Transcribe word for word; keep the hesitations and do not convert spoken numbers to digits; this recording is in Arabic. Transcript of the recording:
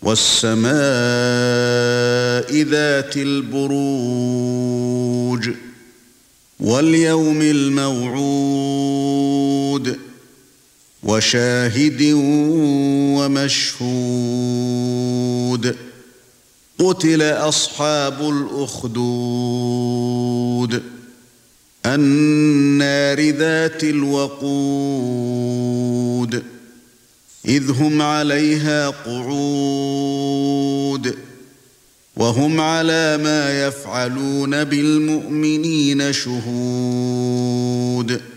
وَالسَّمَاءِ ذَاتِ الْبُرُوجِ وَالْيَوْمِ الْمَوْعُودِ وَشَاهِدٍ وَمَشْهُودٍ قُتِلَ أَصْحَابُ الْأُخْدُودِ النَّارِ ذَاتِ الْوَقُودِ إِذْ هُمْ عَلَيْهَا قُعُودٌ وَهُمْ عَلَى مَا يَفْعَلُونَ بِالْمُؤْمِنِينَ شُهُودٌ